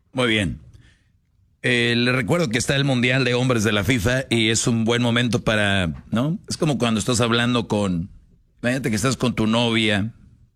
Muy bien. Le recuerdo que está el Mundial de Hombres de la FIFA y es un buen momento para, ¿no? Es como cuando estás hablando imagínate que estás con tu novia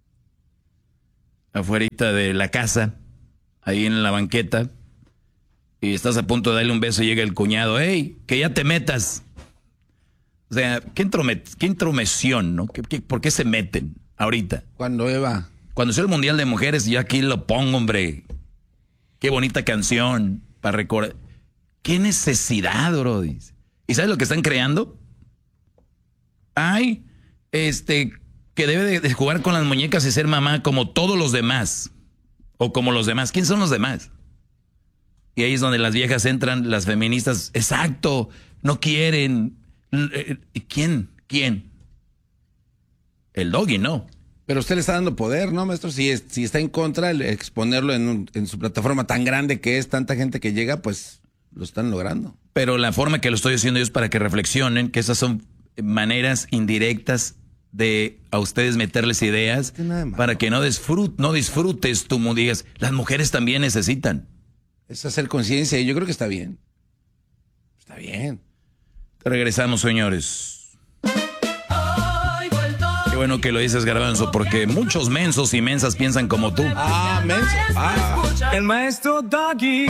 afuerita de la casa, ahí en la banqueta, y estás a punto de darle un beso y llega el cuñado, ¡hey, que ya te metas! O sea, qué intromisión, ¿no? ¿Por qué se meten ahorita? Cuando sea el Mundial de Mujeres, yo aquí lo pongo, hombre. Qué bonita canción para recordar. Qué necesidad, bro. ¿Y sabes lo que están creando? Ay, que debe de jugar con las muñecas y ser mamá como todos los demás. O como los demás. ¿Quién son los demás? Y ahí es donde las viejas entran, las feministas. Exacto, no quieren. ¿Quién? El Doggy, no. Pero usted le está dando poder, ¿no, maestro? Si está en contra, el exponerlo en su plataforma tan grande que es, tanta gente que llega, pues lo están logrando. Pero la forma que lo estoy haciendo yo es para que reflexionen que esas son maneras indirectas de a ustedes meterles ideas para que no disfrutes tú, digas, las mujeres también necesitan. Es hacer conciencia y yo creo que está bien. Está bien. Regresamos, señores. Qué bueno que lo dices, Garbanzo, porque muchos mensos y mensas piensan como tú. El maestro Doggy.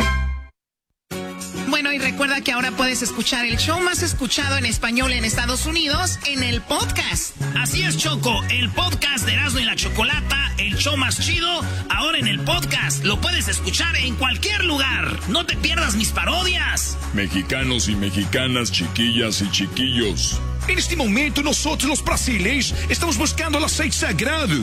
Bueno, y recuerda que ahora puedes escuchar el show más escuchado en español en Estados Unidos en el podcast. Así es, Choco, el podcast de Erasmo y la Chocolata, el show más chido, ahora en el podcast. Lo puedes escuchar en cualquier lugar. No te pierdas mis parodias. Mexicanos y mexicanas, chiquillas y chiquillos. En este momento nosotros los brasileños estamos buscando el aceite sagrado.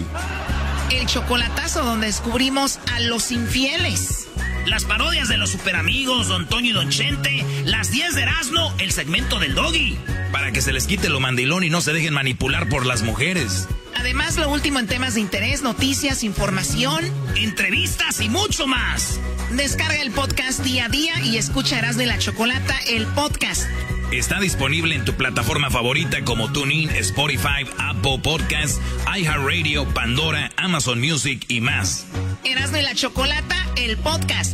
El chocolatazo donde descubrimos a los infieles. Las parodias de los superamigos, Don Toño y Don Chente, las 10 de Erasmo, el segmento del Doggy. Para que se les quite lo mandilón y no se dejen manipular por las mujeres. Además, lo último en temas de interés, noticias, información, entrevistas y mucho más. Descarga el podcast día a día y escucha Erasmo y la Chocolata, el podcast. Está disponible en tu plataforma favorita como TuneIn, Spotify, Apple Podcasts, iHeartRadio, Pandora, Amazon Music y más. Erasmo y la Chocolata, el podcast.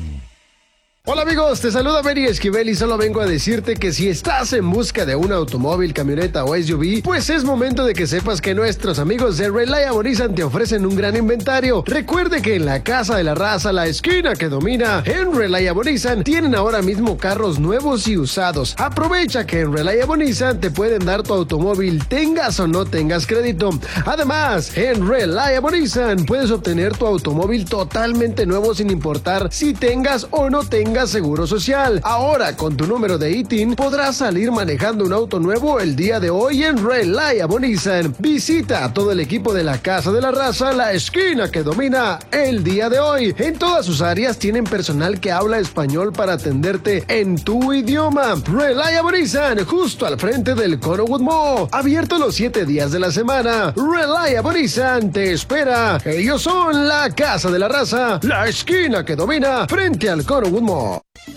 Hola amigos, te saluda Benny Esquivel y solo vengo a decirte que si estás en busca de un automóvil, camioneta o SUV, pues es momento de que sepas que nuestros amigos de Reliable Nissan te ofrecen un gran inventario. Recuerde que en la Casa de la Raza, la esquina que domina, en Reliable Nissan tienen ahora mismo carros nuevos y usados. Aprovecha que en Reliable Nissan te pueden dar tu automóvil, tengas o no tengas crédito. Además, en Reliable Nissan puedes obtener tu automóvil totalmente nuevo sin importar si tengas o no tengas seguro social. Ahora, con tu número de ITIN, podrás salir manejando un auto nuevo el día de hoy en Reliable Nissan. Visita a todo el equipo de la Casa de la Raza, la esquina que domina el día de hoy. En todas sus áreas tienen personal que habla español para atenderte en tu idioma. Reliable Nissan, justo al frente del Connowood Mall. Abierto los 7 días de la semana. Reliable Nissan te espera. Ellos son la Casa de la Raza, la esquina que domina frente al Connowood Mall.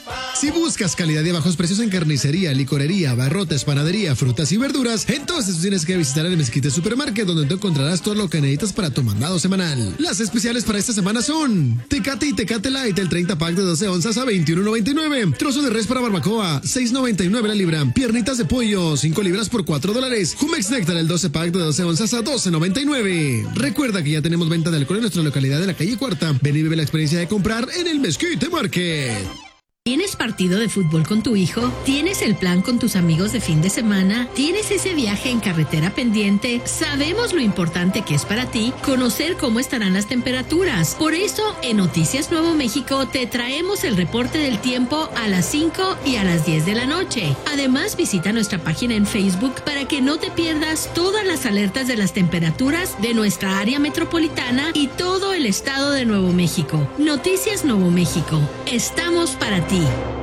Si buscas calidad y bajos precios en carnicería, licorería, abarrotes, panadería, frutas y verduras, entonces tienes que visitar el Mezquite Supermarket, donde te encontrarás todo lo que necesitas para tu mandado semanal. Las especiales para esta semana son Tecate y Tecate Light, el 30 pack de 12 onzas a $21.99. Trozo de res para barbacoa, $6.99 la libra. Piernitas de pollo, 5 libras por $4. Jumex Nectar, el 12 pack de 12 onzas a $12.99. Recuerda que ya tenemos venta de alcohol en nuestra localidad de la calle Cuarta. Ven y vive la experiencia de comprar en el Mezquite Market. ¿Tienes partido de fútbol con tu hijo? ¿Tienes el plan con tus amigos de fin de semana? ¿Tienes ese viaje en carretera pendiente? Sabemos lo importante que es para ti conocer cómo estarán las temperaturas. Por eso, en Noticias Nuevo México te traemos el reporte del tiempo a las 5 y a las 10 de la noche. Además, visita nuestra página en Facebook para que no te pierdas todas las alertas de las temperaturas de nuestra área metropolitana y todo el estado de Nuevo México. Noticias Nuevo México. Estamos para ti.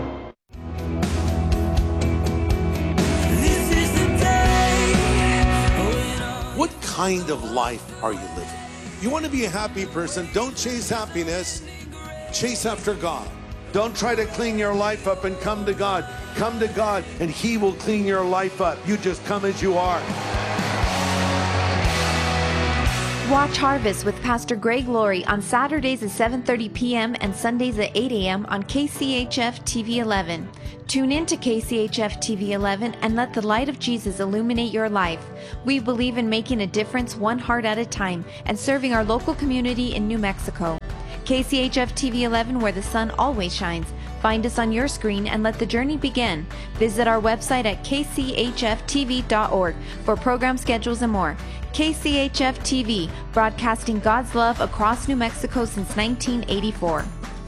What kind of life are you living? You want to be a happy person? Don't chase happiness. Chase after God. Don't try to clean your life up and come to God. Come to God and He will clean your life up. You just come as you are. Watch Harvest with Pastor Greg Laurie on Saturdays at 7:30 p.m. and Sundays at 8 a.m. on KCHF TV 11. Tune in to KCHF TV 11 and let the light of Jesus illuminate your life. We believe in making a difference one heart at a time and serving our local community in New Mexico. KCHF TV 11, where the sun always shines. Find us on your screen and let the journey begin. Visit our website at kchftv.org for program schedules and more. KCHF TV, broadcasting God's love across New Mexico since 1984.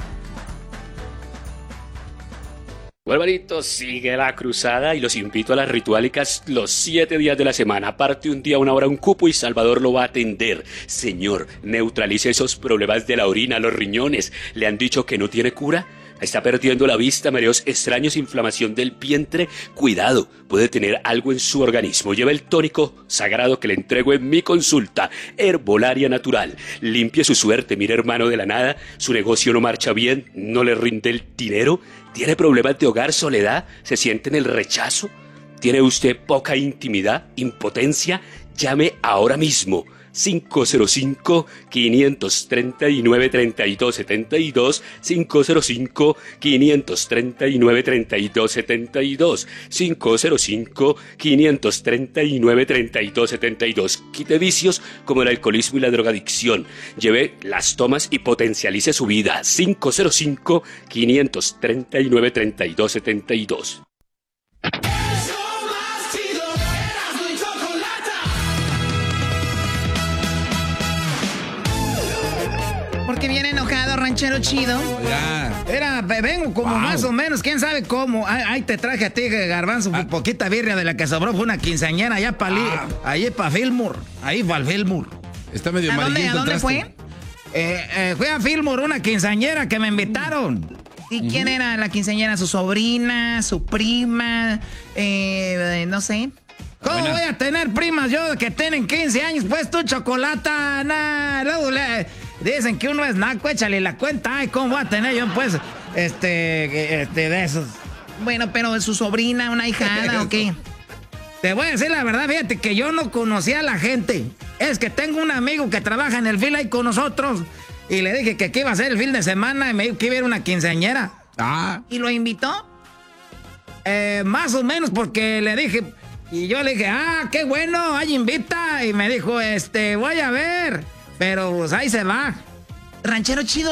Bueno, hermanitos, sigue la cruzada y los invito a las ritualicas los 7 días de la semana. Aparte un día, una hora, un cupo y Salvador lo va a atender. Señor, neutralice esos problemas de la orina, los riñones. ¿Le han dicho que no tiene cura? Está perdiendo la vista, mareos extraños, inflamación del vientre. Cuidado, puede tener algo en su organismo. Lleva el tónico sagrado que le entrego en mi consulta. Herbolaria Natural. Limpie su suerte. Mire, hermano de la nada, su negocio no marcha bien, no le rinde el dinero. ¿Tiene problemas de hogar, soledad? ¿Se siente en el rechazo? ¿Tiene usted poca intimidad, impotencia? Llame ahora mismo. 505-539-3272, 505-539-3272, 505-539-3272. Quite vicios como el alcoholismo y la drogadicción. Lleve las tomas y potencialice su vida. 505-539-3272. Porque viene enojado, ranchero chido. Ya. Vengo como más o menos, quién sabe cómo. Ahí te traje a ti, Garbanzo, poquita birria de la que sobró. Fue una quinceañera allá allí para Fillmore. Ahí para el Fillmore. Está medio ¿A dónde fue? Fui a Fillmore, una quinceañera que me invitaron. ¿Y quién era la quinceañera? ¿Su sobrina? ¿Su prima? No sé. ¿Cómo voy a tener primas yo que tienen 15 años? Pues tú, Chocolata, dicen que uno es naco, échale la cuenta. Ay, ¿cómo voy a tener yo, pues, de esos? Bueno, pero su sobrina, una hijada, ¿o qué? Te voy a decir la verdad, fíjate que yo no conocía a la gente. Es que tengo un amigo que trabaja en el fil ahí con nosotros. Y le dije que aquí iba a ser el fin de semana y me dijo que iba a ir una quinceañera. ¿Y lo invitó? Más o menos, porque le dije... Y yo le dije, qué bueno, ahí invita. Y me dijo, voy a ver. Pero pues ahí se va. Ranchero chido,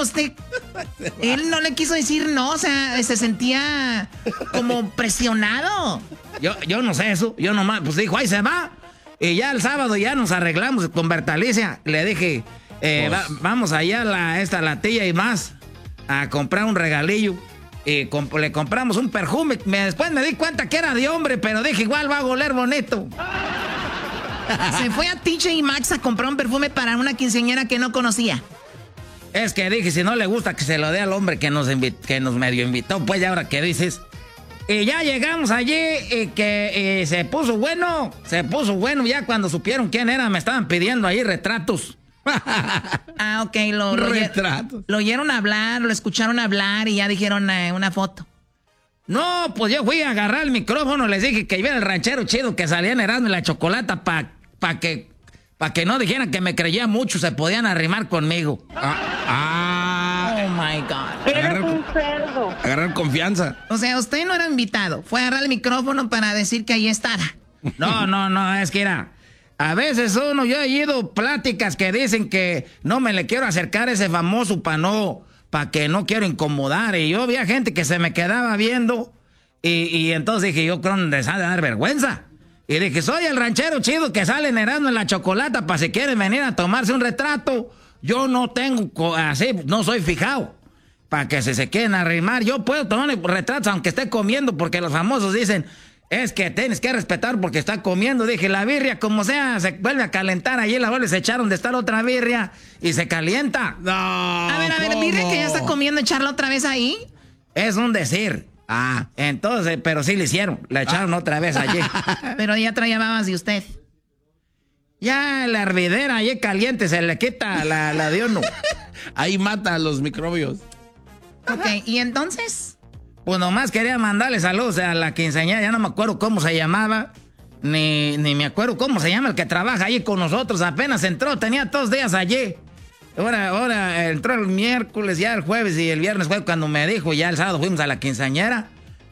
él no le quiso decir no, o sea, se sentía como presionado. Yo no sé eso, yo nomás, pues dijo, ahí se va. Y ya el sábado ya nos arreglamos con Bertalicia. Le dije, vamos allá la tía y más a comprar un regalillo. Y le compramos un perfume. Después me di cuenta que era de hombre, pero dije, igual va a oler bonito. Se fue a TJ Maxx a comprar un perfume para una quinceañera que no conocía. Es que dije, si no le gusta que se lo dé al hombre que nos medio invitó, pues ya ahora que dices. Y ya llegamos allí y que se puso bueno, ya cuando supieron quién era, me estaban pidiendo ahí retratos. Ok, lo oyeron hablar, lo escucharon hablar y ya dijeron una foto. No, pues yo fui a agarrar el micrófono, les dije que iba el ranchero chido que salía en Erasmo y la Chocolata para que no dijeran que me creía mucho, se podían arrimar conmigo. Oh my God. Eres un cerdo. Agarrar confianza. O sea, usted no era invitado, fue a agarrar el micrófono para decir que ahí estaba. No, es que era... A veces yo he oído pláticas que dicen que no me le quiero acercar a ese famoso para que no quiero incomodar. Y yo había gente que se me quedaba viendo y entonces dije, yo creo que les ha de dar vergüenza. Y dije, soy el ranchero chido que sale en Erasmo en la Chocolata para si quieren venir a tomarse un retrato. Yo no tengo así, no soy fijado. Para que se queden a arrimar. Yo puedo tomar retratos aunque esté comiendo porque los famosos dicen... Es que tienes que respetar porque está comiendo. Dije, la birria, como sea, se vuelve a calentar. Allí la vuelve a echar donde está la otra birria y se calienta. No. A ver, birria que ya está comiendo, echarla otra vez ahí. Es un decir. Entonces, pero sí le hicieron. La echaron otra vez allí. Pero ya traía babas de usted. Ya la hervidera allí caliente se le quita la de uno. Ahí mata a los microbios. Ok, ¿y entonces? Pues nomás quería mandarle saludos a la quinceañera, ya no me acuerdo cómo se llamaba, ni me acuerdo cómo se llama el que trabaja allí con nosotros. Apenas entró, tenía 2 días allí. Ahora entró el miércoles, ya el jueves y el viernes fue cuando me dijo, ya el sábado fuimos a la quinceañera.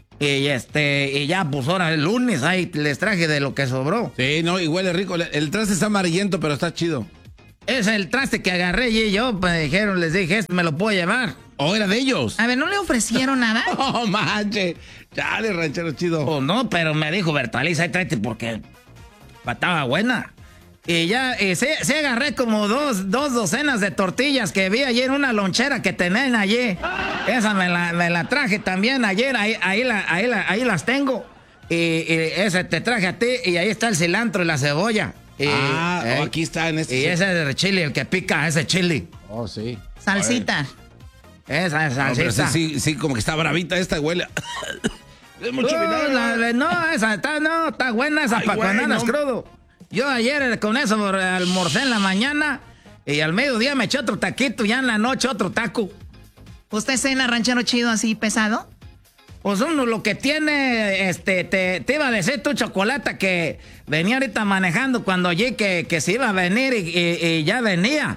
Y ya, pues ahora el lunes, ahí les traje de lo que sobró. Sí, no, y huele rico. El traste está amarillento, pero está chido. Es el traste que agarré y yo, pues les dije, esto me lo puedo llevar. ¿O era de ellos? A ver, ¿no le ofrecieron nada? Oh, manche. Chale, ranchero chido. Oh, no, pero me dijo, Bertaliza, ahí tráete porque estaba buena. Y ya, se agarré como dos docenas de tortillas que vi ayer en una lonchera que tenían allí. Esa me la traje también ayer, ahí las tengo. Y ese te traje a ti y ahí está el cilantro y la cebolla. Aquí está en este. Y ese es el chile, el que pica, ese chile. Oh, sí. Salsita. Esa es salsita. No, pero sí, como que está bravita esta, huele. Es mucho vinagre. Está buena esa para cuando andas crudo. Yo ayer con eso almorcé en la mañana y al mediodía me eché otro taquito y ya en la noche otro taco. ¿Usted cena ranchero chido así pesado? Pues uno lo que tiene, te iba a decir tu Chocolata que venía ahorita manejando cuando oí que se iba a venir y ya venía.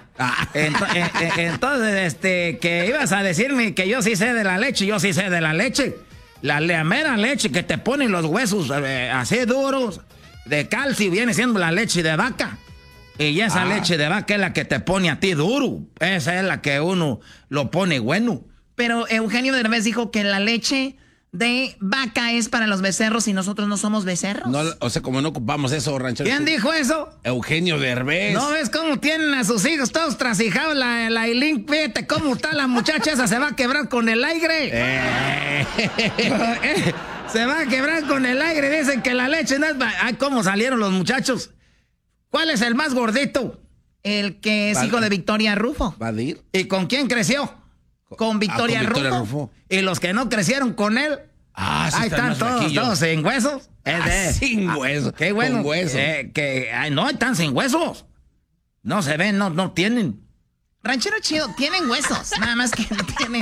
Entonces, que ibas a decirme que yo sí sé de la leche, yo sí sé de la leche. La mera leche que te ponen los huesos así duros, de calcio, viene siendo la leche de vaca. Y esa leche de vaca es la que te pone a ti duro. Esa es la que uno lo pone bueno. Pero Eugenio Derbez dijo que la leche de vaca es para los becerros y nosotros no somos becerros. No, o sea, como no ocupamos eso, ranchero. ¿Quién dijo eso? Eugenio Derbez. ¿No ves cómo tienen a sus hijos todos trasijados? La Ailín, fíjate cómo está la muchacha esa, se va a quebrar con el aire. Se va a quebrar con el aire, dicen que la leche no es... Ay, ¿cómo salieron los muchachos? ¿Cuál es el más gordito? El que es hijo de Victoria Rufo. ¿Vadir? ¿Y con quién creció? Con Victoria Rufo. Y los que no crecieron con él. Sí, ahí están todos sin huesos. Sin huesos. Qué bueno. Con huesos. No, están sin huesos. No se ven, no tienen. Ranchero chido, tienen huesos. Nada más que no tienen.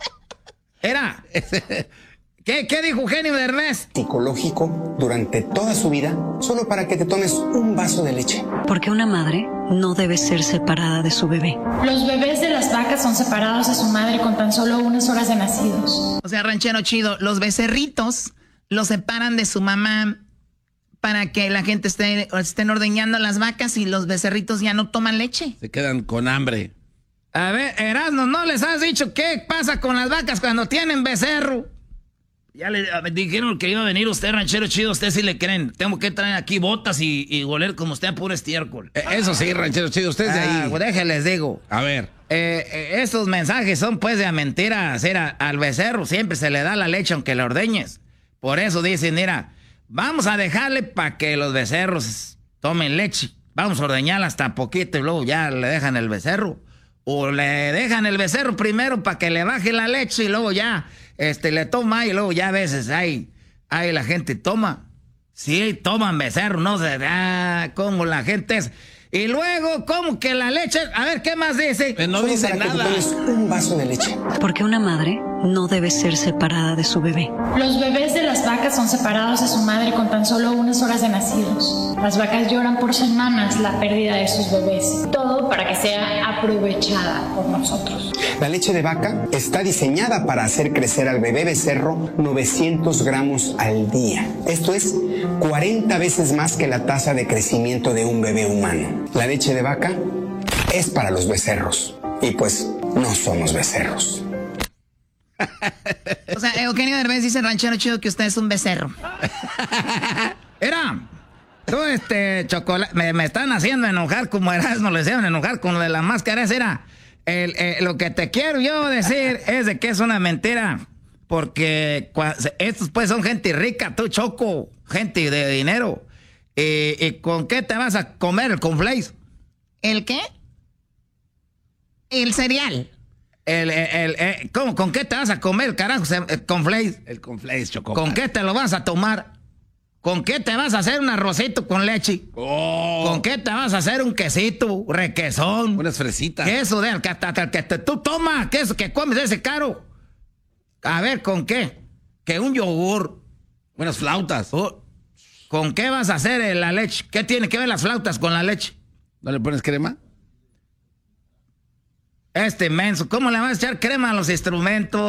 ¿Qué dijo Eugenio Derbez? Psicológico durante toda su vida, solo para que te tomes un vaso de leche. Porque una madre no debe ser separada de su bebé. Los bebés de las vacas son separados de su madre con tan solo unas horas de nacidos. O sea, ranchero chido, los becerritos los separan de su mamá para que la gente estén ordeñando las vacas y los becerritos ya no toman leche. Se quedan con hambre. A ver, Erasmo, ¿no les has dicho qué pasa con las vacas cuando tienen becerro? Ya le dijeron que iba a venir usted, ranchero chido, usted sí le creen. Tengo que traer aquí botas y oler como usted a puro estiércol. Eso sí, ranchero chido, usted es de ahí. Pues déjenles digo. A ver. Estos mensajes son pues de mentiras. Al becerro siempre se le da la leche aunque la ordeñes. Por eso dicen, mira, vamos a dejarle para que los becerros tomen leche. Vamos a ordeñarla hasta poquito y luego ya le dejan el becerro. O le dejan el becerro primero para que le baje la leche y luego ya le toma y luego ya a veces ahí la gente toma. Sí, toman becerro, no sé, cómo la gente es. Y luego, ¿cómo que la leche? A ver, ¿qué más dice? No dice nada. Un vaso de leche. Porque una madre no debe ser separada de su bebé. Los bebés de las vacas son separados de su madre con tan solo unas horas de nacidos. Las vacas lloran por semanas la pérdida de sus bebés. Todo para que sea aprovechada por nosotros. La leche de vaca está diseñada para hacer crecer al bebé becerro 900 gramos al día. Esto es 40 veces más que la tasa de crecimiento de un bebé humano. La leche de vaca es para los becerros. Y pues no somos becerros. O sea, Eugenio Derbez dice, ranchero chido, que usted es un becerro. Tú, Chocolate, me están haciendo enojar como Erasmo le hicieron enojar con lo de la máscara. Lo que te quiero yo decir es de que es una mentira. Porque estos pues son gente rica, tú, Choco, gente de dinero. ¿Y con qué te vas a comer el cornflakes? ¿El qué? El cereal. ¿Cómo? ¿Con qué te vas a comer, carajo, el cornflakes? El cornflakes, Choco. ¿Con qué te lo vas a tomar? ¿Con qué te vas a hacer un arrocito con leche? Oh. ¿Con qué te vas a hacer un quesito, requesón? Unas fresitas. Queso del que tú tomas, queso que comes ese caro. A ver, ¿con qué? Que un yogur. Unas flautas. ¿Con qué vas a hacer la leche? ¿Qué tiene que ver las flautas con la leche? ¿No le pones crema? Menso, ¿cómo le vas a echar crema a los instrumentos?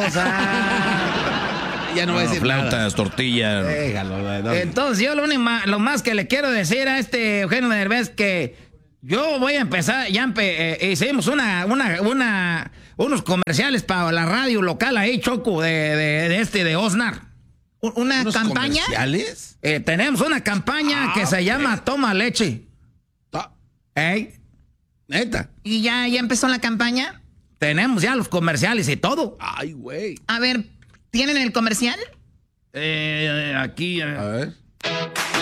Ya no voy a decir flautas, nada. tortillas. Déjalo. Entonces, yo lo más que le quiero decir a Eugenio Derbez que yo voy a empezar, hicimos unos comerciales para la radio local ahí, Choco, de Osnar. ¿Una campaña? ¿Comerciales? Tenemos una campaña que se llama Toma Leche. Neta. ¿Y ya empezó la campaña? Tenemos ya los comerciales y todo. Ay, güey. A ver, ¿tienen el comercial? Aquí. A ver.